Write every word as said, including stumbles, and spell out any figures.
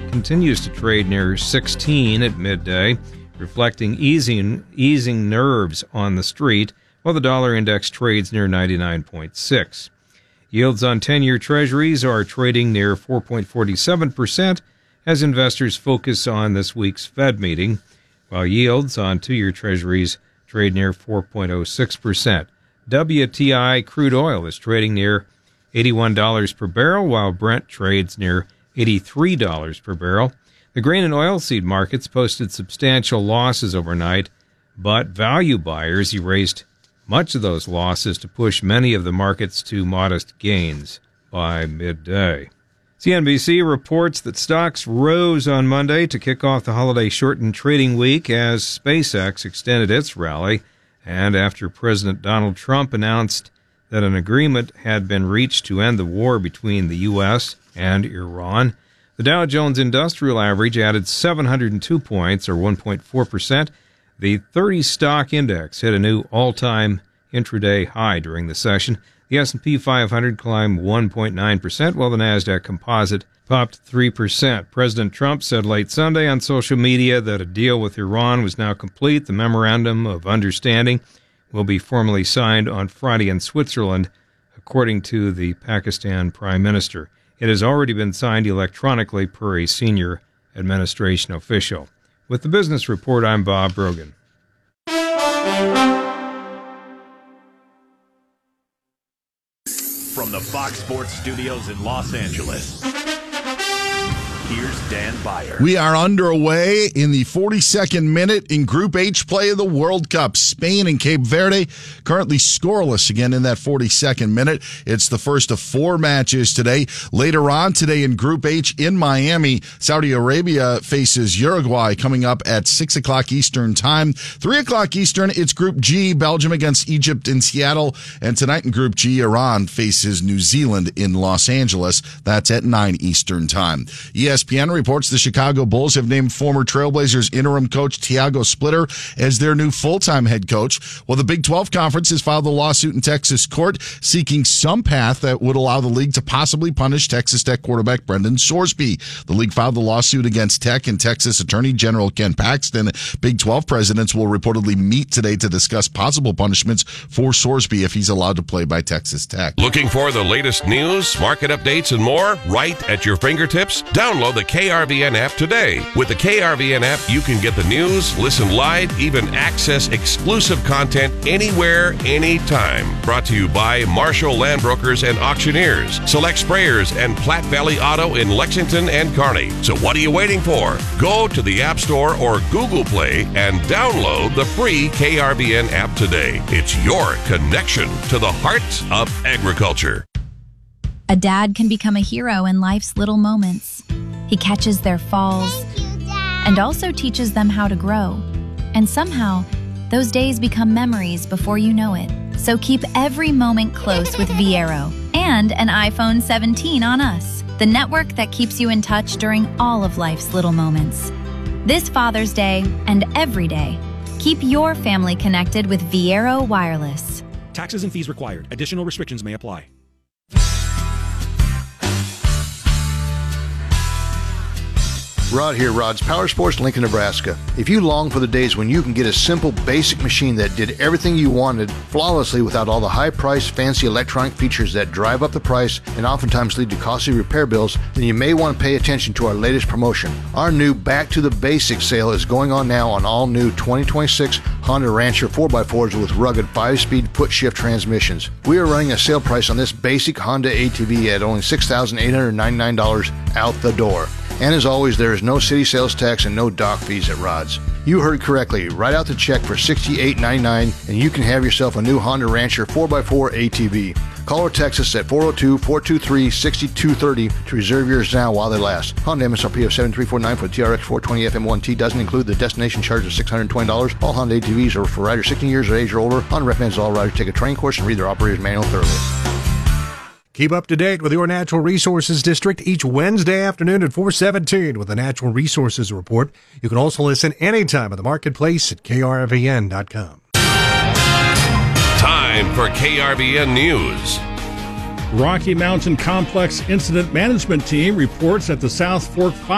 continues to trade near sixteen at midday, reflecting easing, easing nerves on the street, while the dollar index trades near ninety-nine point six. Yields on ten-year treasuries are trading near four point four seven percent as investors focus on this week's Fed meeting, while yields on two-year treasuries trade near four point oh six percent. W T I crude oil is trading near eighty-one dollars per barrel, while Brent trades near eighty-three dollars per barrel. The grain and oilseed markets posted substantial losses overnight, but value buyers erased much of those losses to push many of the markets to modest gains by midday. C N B C reports that stocks rose on Monday to kick off the holiday-shortened trading week as SpaceX extended its rally, and after President Donald Trump announced that an agreement had been reached to end the war between the U S and Iran. The Dow Jones Industrial Average added seven hundred two points, or one point four percent. The thirty stock index hit a new all-time intraday high during the session. The S and P five hundred climbed one point nine percent, while the Nasdaq Composite popped three percent. President Trump said late Sunday on social media that a deal with Iran was now complete. The Memorandum of Understanding will be formally signed on Friday in Switzerland, according to the Pakistan Prime Minister. It has already been signed electronically per a senior administration official. With the Business Report, I'm Bob Brogan. From the Fox Sports Studios in Los Angeles, here's Dan Beyer. We are underway in the forty-second minute in Group H play of the World Cup. Spain and Cape Verde currently scoreless again in that forty-second minute. It's the first of four matches today. Later on today in Group H in Miami, Saudi Arabia faces Uruguay coming up at six o'clock Eastern time. three o'clock Eastern, it's Group G, Belgium against Egypt in Seattle. And tonight in Group G, Iran faces New Zealand in Los Angeles. That's at nine Eastern time. E S P N reports the Chicago Bulls have named former Trailblazers interim coach Tiago Splitter as their new full-time head coach. Well, the Big twelve Conference has filed a lawsuit in Texas court seeking some path that would allow the league to possibly punish Texas Tech quarterback Brendan Sorsby. The league filed the lawsuit against Tech and Texas Attorney General Ken Paxton. Big twelve presidents will reportedly meet today to discuss possible punishments for Sorsby if he's allowed to play by Texas Tech. Looking for the latest news, market updates, and more right at your fingertips? Download the K R V N app today. With the K R V N app, you can get the news, listen live, even access exclusive content anywhere, anytime. Brought to you by Marshall Land Brokers and Auctioneers, Select Sprayers, and Platte Valley Auto in Lexington and Kearney. So what are you waiting for? Go to the App Store or Google Play and download the free K R V N app today. It's your connection to the heart of agriculture. A dad can become a hero in life's little moments. He catches their falls and also teaches them how to grow. And somehow, those days become memories before you know it. So keep every moment close with Viero and an iPhone seventeen on us, the network that keeps you in touch during all of life's little moments. This Father's Day and every day, keep your family connected with Viero Wireless. Taxes and fees required. Additional restrictions may apply. Rod here, Rod's Power Sports, Lincoln, Nebraska. If you long for the days when you can get a simple, basic machine that did everything you wanted flawlessly without all the high-priced, fancy electronic features that drive up the price and oftentimes lead to costly repair bills, then you may want to pay attention to our latest promotion. Our new Back to the Basics sale is going on now on all new twenty twenty-six Honda Rancher four by fours with rugged five-speed foot-shift transmissions. We are running a sale price on this basic Honda A T V at only six thousand eight hundred ninety-nine dollars out the door. And as always, there is no city sales tax and no dock fees at Rod's. You heard correctly. Write out the check for sixty-eight ninety-nine and you can have yourself a new Honda Rancher four by four A T V. Call or text us at four oh two, four two three, six two three oh to reserve yours now while they last. Honda M S R P of seven three four nine for the T R X four twenty F M one T doesn't include the destination charge of six hundred twenty dollars. All Honda A T Vs are for riders sixteen years of age or older. Honda recommends all riders take a training course and read their operator's manual thoroughly. Keep up to date with your Natural Resources District each Wednesday afternoon at four seventeen with the Natural Resources Report. You can also listen anytime at the marketplace at K R V N dot com. Time for K R V N News. Rocky Mountain Complex Incident Management Team reports that the South Fork